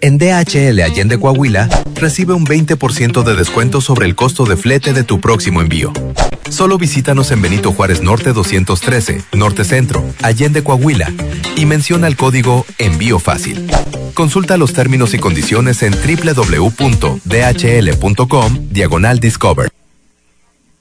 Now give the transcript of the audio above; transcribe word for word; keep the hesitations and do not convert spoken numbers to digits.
En D H L Allende Coahuila, recibe un veinte por ciento de descuento sobre el costo de flete de tu próximo envío. Solo visítanos en Benito Juárez Norte doscientos trece, Norte Centro, Allende Coahuila, y menciona el código Envío Fácil. Consulta los términos y condiciones en doble u doble u doble u punto d h l punto com diagonal discover.